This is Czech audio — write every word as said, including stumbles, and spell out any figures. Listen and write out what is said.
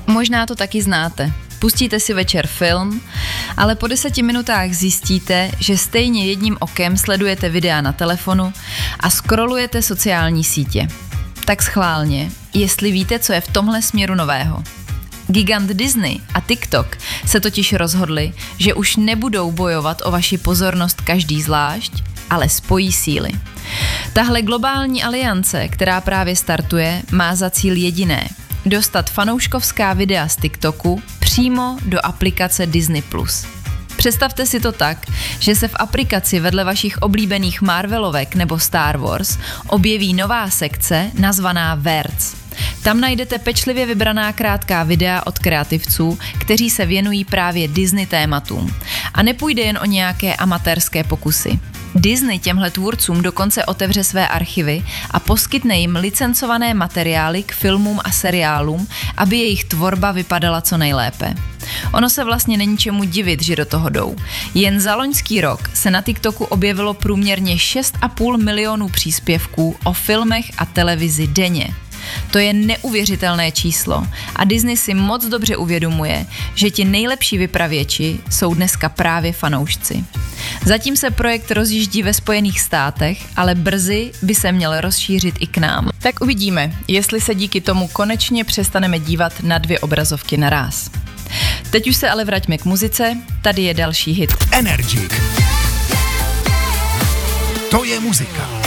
Možná to taky znáte. Pustíte si večer film, ale po deseti minutách zjistíte, že stejně jedním okem sledujete videa na telefonu a scrollujete sociální sítě. Tak schválně, jestli víte, co je v tomhle směru nového. Gigant Disney a TikTok se totiž rozhodli, že už nebudou bojovat o vaši pozornost každý zvlášť, ale spojí síly. Tahle globální aliance, která právě startuje, má za cíl jediné – dostat fanouškovská videa z TikToku přímo do aplikace Disney plus. Představte si to tak, že se v aplikaci vedle vašich oblíbených Marvelovek nebo Star Wars objeví nová sekce nazvaná Verts. Tam najdete pečlivě vybraná krátká videa od kreativců, kteří se věnují právě Disney tématům. A nepůjde jen o nějaké amatérské pokusy. Disney těmhle tvůrcům dokonce otevře své archivy a poskytne jim licencované materiály k filmům a seriálům, aby jejich tvorba vypadala co nejlépe. Ono se vlastně není čemu divit, že do toho jdou. Jen za loňský rok se na TikToku objevilo průměrně šest a půl milionů příspěvků o filmech a televizi denně. To je neuvěřitelné číslo a Disney si moc dobře uvědomuje, že ti nejlepší vypravěči jsou dneska právě fanoušci. Zatím se projekt rozjíždí ve Spojených státech, ale brzy by se měl rozšířit i k nám. Tak uvidíme, jestli se díky tomu konečně přestaneme dívat na dvě obrazovky naráz. Teď už se ale vraťme k muzice, tady je další hit. Energy. To je muzika.